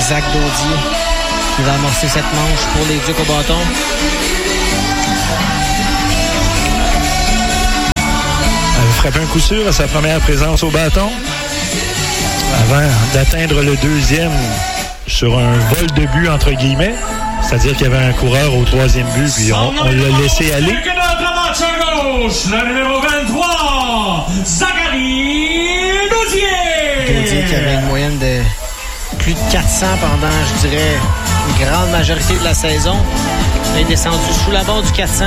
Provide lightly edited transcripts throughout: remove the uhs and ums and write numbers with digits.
Zach Daudier qui va amorcer cette manche pour les Ducs au bâton. Elle frappe un coup sûr à sa première présence au bâton. Avant d'atteindre le deuxième sur un vol de but, entre guillemets. C'est-à-dire qu'il y avait un coureur au troisième but, puis on l'a laissé aller. Le numéro 23, Zachary Daudier. Daudier qui avait une moyenne de plus de 400 pendant, je dirais, une grande majorité de la saison. Il est descendu sous la barre du 400.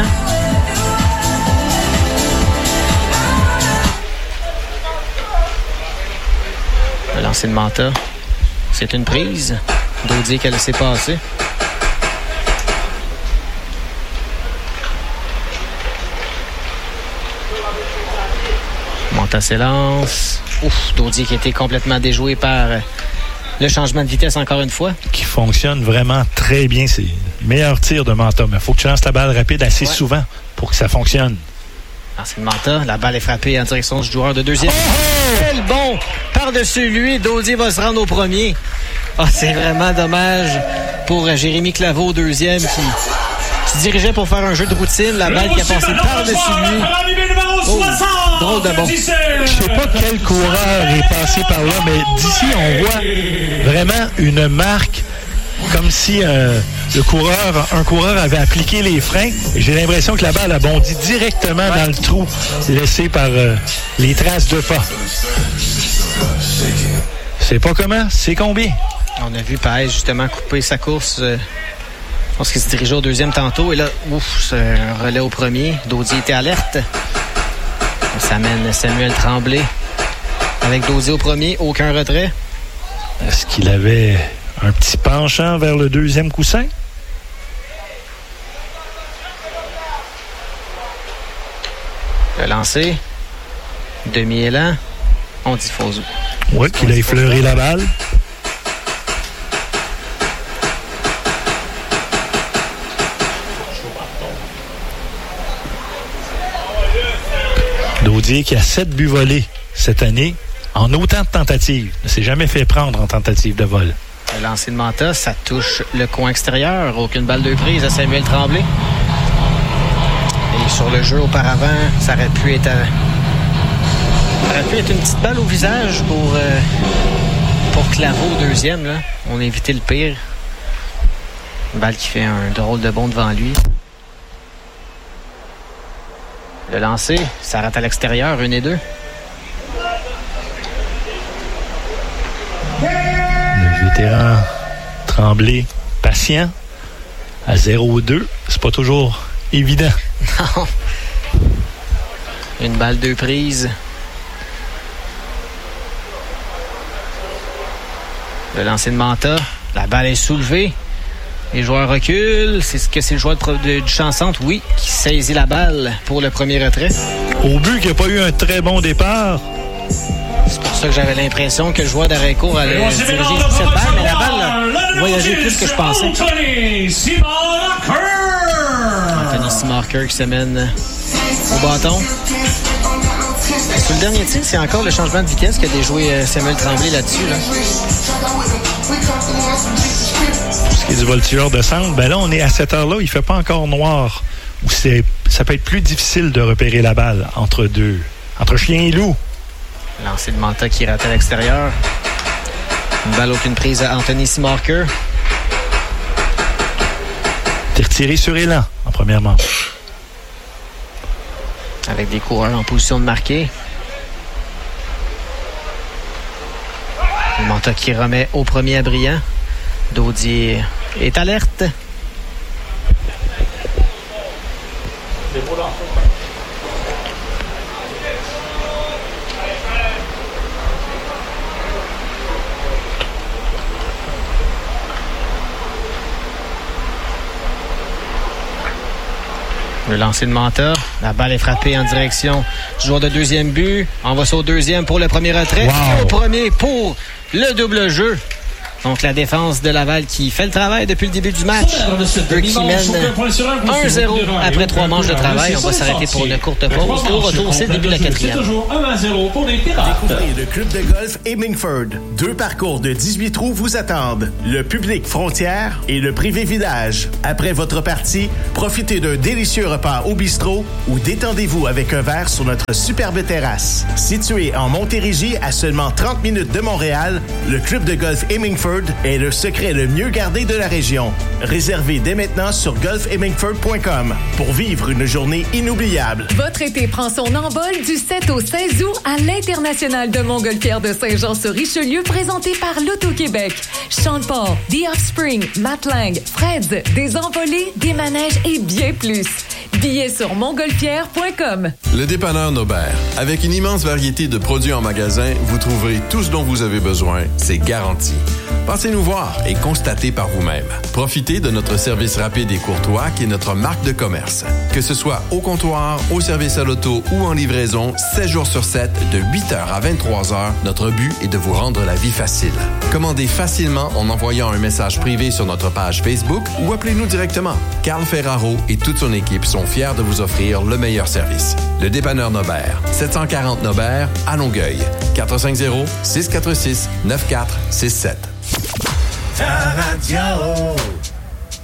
Le lancer de Manta. C'est une prise. Daudier qui a laissé passer. Manta s'élance. Ouf, Daudier qui a été complètement déjoué par le changement de vitesse encore une fois. Qui fonctionne vraiment très bien. C'est le meilleur tir de Manta. Mais il faut que tu lances ta balle rapide assez souvent pour que ça fonctionne. C'est le Manta. La balle est frappée en direction du joueur de deuxième. Quel bon! Par-dessus lui, Daudier va se rendre au premier. C'est vraiment dommage pour Jérémy Claveau, deuxième, qui dirigeait pour faire un jeu de routine. La balle qui a passé par-dessus lui. Drôle de bon. Je sais pas quel coureur est passé par là, mais d'ici, on voit vraiment une marque comme si un coureur avait appliqué les freins. J'ai l'impression que la balle a bondi directement dans le trou laissé par les traces de pas. C'est pas comment, c'est combien? On a vu Paez justement couper sa course. Je pense qu'il se dirigeait au deuxième tantôt. Et là, c'est un relais au premier. Daudier était alerte. Ça mène Samuel Tremblay avec Daudier au premier. Aucun retrait. Est-ce qu'il avait un petit penchant vers le deuxième coussin? Le lancer. Demi-élan. On dit faux. Oui, qu'il a effleuré la balle. Daudier qui a 7 buts volés cette année en autant de tentatives. Ne s'est jamais fait prendre en tentative de vol. Le lancer de Manta, ça touche le coin extérieur. Aucune balle de prise à Samuel Tremblay. Et sur le jeu auparavant, ça aurait pu être une petite balle au visage pour Claveau, deuxième. Là. On a évité le pire. Une balle qui fait un drôle de bond devant lui. Le lancer, ça rate à l'extérieur, 1-2. Le vétéran Tremblay, patient, à 0-2. C'est pas toujours évident. Non. Une balle, 2 prises. Le lancer de Manta. La balle est soulevée. Les joueurs reculent. C'est le joueur du champ centre, oui, qui saisit la balle pour le premier retrait. Au but qu'il n'y a pas eu un très bon départ. C'est pour ça que j'avais l'impression que le joueur d'arrêt-court allait diriger cette balle, mais la balle a voyagé plus que je pensais. Anthony Simarker qui se mène au bâton. Sur le dernier tir, c'est encore le changement de vitesse qu'a déjoué Samuel Tremblay là-dessus. Là. Pour ce qui est du voltigeur de centre, ben là, on est à cette heure-là, il ne fait pas encore noir. Où ça peut être plus difficile de repérer la balle entre chien et loup. Lancer de Manta qui rate à l'extérieur. Une balle, aucune prise à Anthony Simarker. T'es retiré sur élan en première manche. Avec des coureurs en position de marquer. Manta qui remet au premier à Briand. Daudier est alerte. Le lancer de Manta. La balle est frappée en direction du joueur de deuxième but. Envoie ça au deuxième pour le premier retrait. Wow. Au premier pour le double jeu. Donc, la défense de Laval qui fait le travail depuis le début du match. Eux qui mènent 1-0 après 3 manches de travail. On va s'arrêter pour une courte pause. Au retour, c'est le début de la 4e. C'est toujours 1-0 pour les Pirates. Découvrez le club de golf Hemingford. 2 parcours de 18 trous vous attendent. Le public frontière et le privé village. Après votre partie, profitez d'un délicieux repas au bistrot ou détendez-vous avec un verre sur notre superbe terrasse. Situé en Montérégie à seulement 30 minutes de Montréal, le club de golf Hemingford est le secret le mieux gardé de la région. Réservez dès maintenant sur golfhemingford.com pour vivre une journée inoubliable. Votre été prend son envol du 7 au 16 août à l'International de Montgolfière de Saint-Jean-sur-Richelieu, présenté par l'Auto-Québec. Sean Paul, The Offspring, Matt Lang, Freds, des envolées, des manèges et bien plus. Billets sur montgolfière.com. Le dépanneur Nobert. Avec une immense variété de produits en magasin, vous trouverez tout ce dont vous avez besoin. C'est garanti. Passez nous voir et constatez par vous-même. Profitez de notre service rapide et courtois qui est notre marque de commerce. Que ce soit au comptoir, au service à l'auto ou en livraison, 7 jours sur 7, de 8h à 23h, notre but est de vous rendre la vie facile. Commandez facilement en envoyant un message privé sur notre page Facebook ou appelez-nous directement. Carl Ferraro et toute son équipe sont fiers de vous offrir le meilleur service. Le dépanneur Nobert, 740 Nobert, à Longueuil. 450-646-9467. Ta radio.